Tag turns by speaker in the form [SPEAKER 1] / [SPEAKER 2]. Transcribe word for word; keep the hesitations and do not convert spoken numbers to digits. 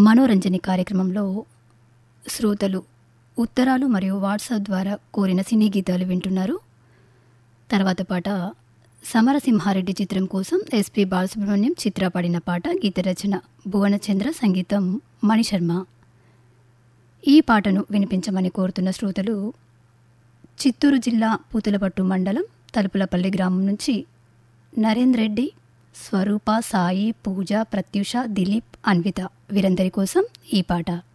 [SPEAKER 1] మనోరంజని కార్యక్రమంలో శ్రోతలు ఉత్తరాలు మరియు వాట్సాప్ ద్వారా కోరిన సినీ గీతాలు వింటున్నారు. తర్వాత పాట సమరసింహారెడ్డి చిత్రం కోసం ఎస్పి బాలసుబ్రహ్మణ్యం చిత్ర పాడిన పాట. గీత రచన భువనచంద్ర, సంగీతం మణిశర్మ. ఈ పాటను వినిపించమని కోరుతున్న శ్రోతలు చిత్తూరు జిల్లా పూతలపట్టు మండలం తలుపులపల్లి గ్రామం నుంచి నరేంద్ర రెడ్డి, స్వరూప, సాయి, పూజ, ప్రత్యూష, దిలీప్, అన్విత వీరందరి కోసం ఈ పాట.